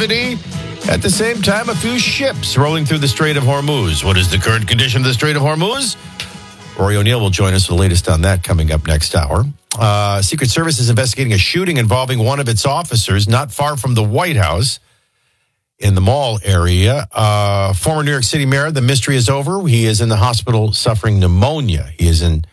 activity. At the same time, a few ships rolling through the Strait of Hormuz. What is the current condition of the Strait of Hormuz? Rory O'Neill will join us with the latest on that coming up next hour. Secret Service is investigating a shooting involving one of its officers not far from the White House in the mall area. Former New York City mayor, the mystery is over. He is in the hospital suffering pneumonia. He is in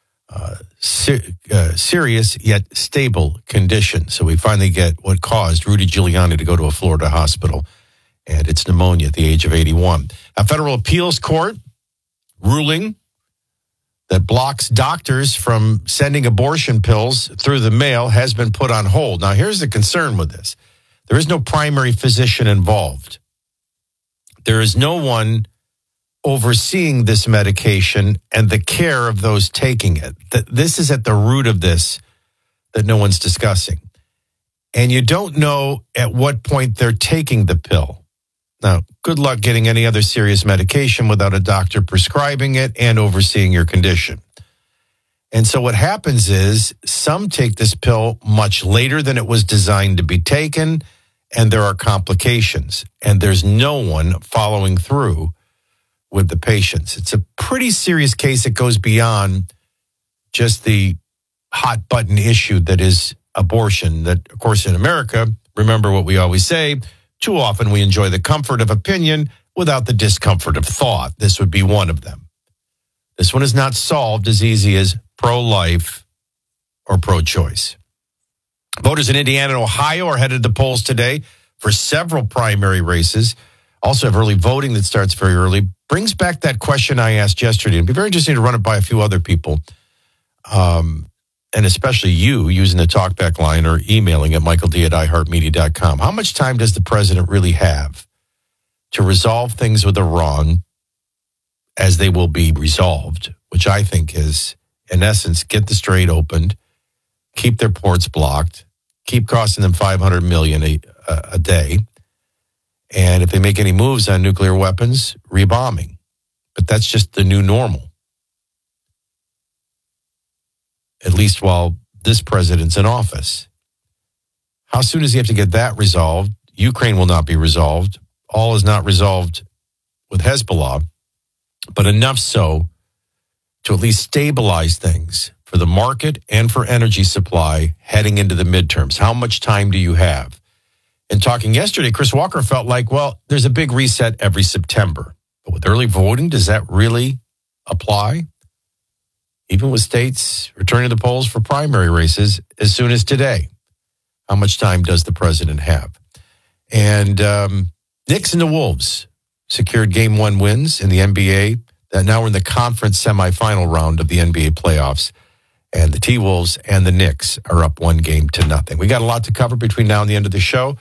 serious yet stable condition. So we finally get what caused Rudy Giuliani to go to a Florida hospital, and it's pneumonia at the age of 81. A federal appeals court ruling that blocks doctors from sending abortion pills through the mail has been put on hold. Now, here's the concern with this. There is no primary physician involved. There is no one overseeing this medication and the care of those taking it. This is at the root of this that no one's discussing. And you don't know at what point they're taking the pill. Now, good luck getting any other serious medication without a doctor prescribing it and overseeing your condition. And so what happens is some take this pill much later than it was designed to be taken, and there are complications, and there's no one following through with the patients. It's a pretty serious case. It goes beyond just the hot button issue that is abortion. That, of course, in America, remember what we always say, too often we enjoy the comfort of opinion without the discomfort of thought. This would be one of them. This one is not solved as easy as pro-life or pro-choice. Voters in Indiana and Ohio are headed to the polls today for several primary races. Also have early voting that starts very early. Brings back that question I asked yesterday. It'd be very interesting to run it by a few other people, and especially you using the talkback line or emailing at michaeld@iheartmedia.com. How much time does the president really have to resolve things with Iran as they will be resolved, which I think is, in essence, get the strait opened, keep their ports blocked, keep costing them $500 million a day, and if they make any moves on nuclear weapons, rebombing. But that's just the new normal. At least while this president's in office. How soon does he have to get that resolved? Ukraine will not be resolved. All is not resolved with Hezbollah, but enough so to at least stabilize things for the market and for energy supply heading into the midterms. How much time do you have? In talking yesterday, Chris Walker felt like, well, there's a big reset every September. But with early voting, does that really apply? Even with states returning to the polls for primary races as soon as today. How much time does the president have? And Knicks and the Wolves secured Game 1 wins in the NBA. That now we're in the conference semifinal round of the NBA playoffs. And the T-Wolves and the Knicks are up 1-0. We got a lot to cover between now and the end of the show.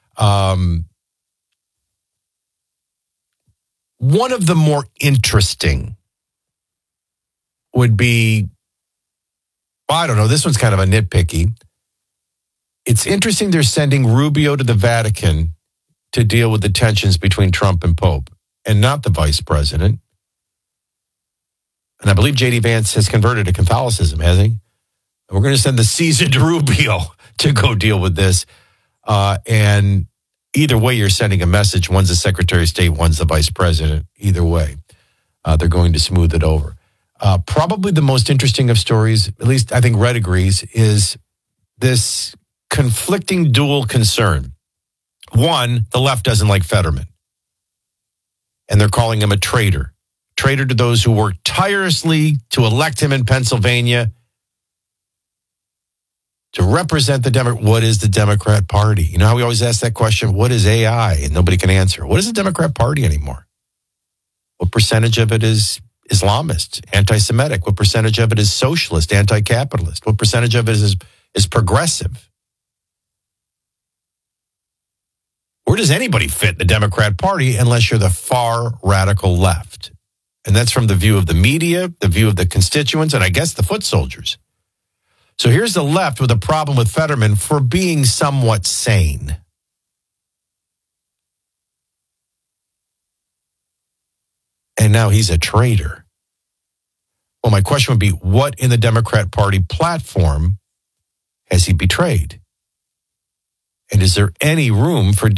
One of the more interesting would be, I don't know, this one's kind of a nitpicky. It's interesting they're sending Rubio to the Vatican to deal with the tensions between Trump and Pope, and not the vice president. And I believe J.D. Vance has converted to Catholicism, hasn't he? We're going to send the seasoned Rubio to go deal with this. And either way, you're sending a message. One's the Secretary of State, one's the Vice President. Either way, they're going to smooth it over. Probably the most interesting of stories, at least I think Red agrees, is this conflicting dual concern. One, the left doesn't like Fetterman, and they're calling him a traitor. Traitor to those who worked tirelessly to elect him in Pennsylvania to represent the Democrat. What is the Democrat Party? You know how we always ask that question, what is AI? And nobody can answer. What is the Democrat Party anymore? What percentage of it is Islamist, anti-Semitic? What percentage of it is socialist, anti-capitalist? What percentage of it is progressive? Where does anybody fit in the Democrat Party unless you're the far radical left? And that's from the view of the media, the view of the constituents, and I guess the foot soldiers. So here's the left with a problem with Fetterman for being somewhat sane. And now he's a traitor. Well, my question would be, what in the Democrat Party platform has he betrayed? And is there any room for